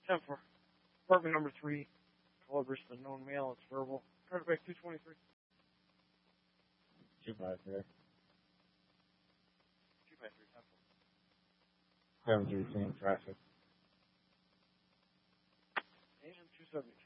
10-4. Apartment number 3. Caliber's the known male. It's verbal. Turn it back 223. 253. 253, 10-4. 713 traffic. And 270.